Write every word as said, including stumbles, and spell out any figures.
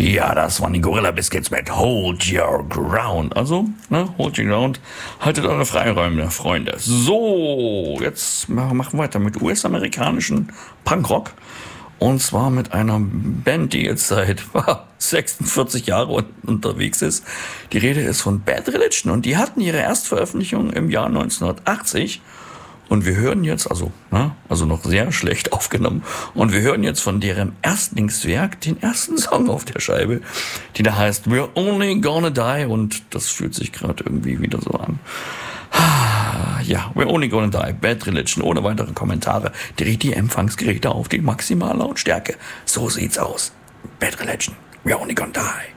Ja, das waren die Gorilla Biscuits mit Hold Your Ground. Also, ne, Hold Your Ground. Haltet eure Freiräume, Freunde. So, jetzt machen wir weiter mit U S-amerikanischen Punkrock. Und zwar mit einer Band, die jetzt seit sechsundvierzig Jahren unterwegs ist. Die Rede ist von Bad Religion und die hatten ihre Erstveröffentlichung im Jahr neunzehnhundertachtzig. Und wir hören jetzt, also, ne, also noch sehr schlecht aufgenommen, und wir hören jetzt von deren Erstlingswerk den ersten Song auf der Scheibe, die da heißt We're Only Gonna Die, und das fühlt sich gerade irgendwie wieder so an. Ja, We're Only Gonna Die, Bad Religion, ohne weitere Kommentare. Dreht die Empfangsgeräte auf die Maximallautstärke. So sieht's aus. Bad Religion, We're Only Gonna Die.